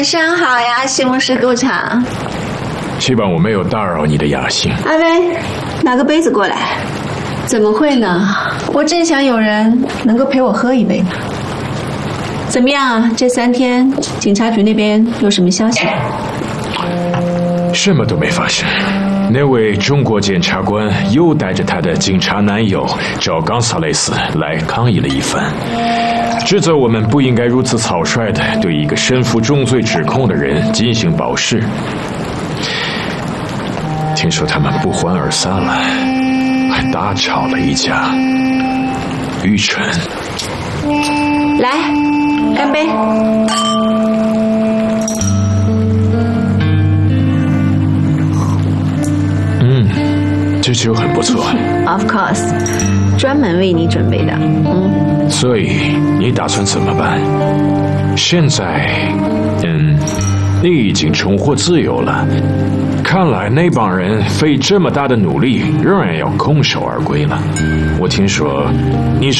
晚上好呀，西红柿狗肠。 希望我没有打扰你的雅兴。 阿威，拿个杯子过来。怎么会呢？我正想有人能够陪我喝一杯呢。怎么样啊？这3天警察局那边有什么消息？ 什么都没发生。那位中国检察官又带着他的警察男友赵冈萨雷斯来抗议了一番，指责我们不应该如此草率地对一个身负重罪指控的人进行保释。听说他们不欢而散了，还大吵了一架。愚蠢。 来，干杯。 这酒很不错。 Of course， 专门为你准备的。 所以你打算怎么办？现在，你已经重获自由了。看来那帮人费这么大的努力，仍然要空手而归了。我听说你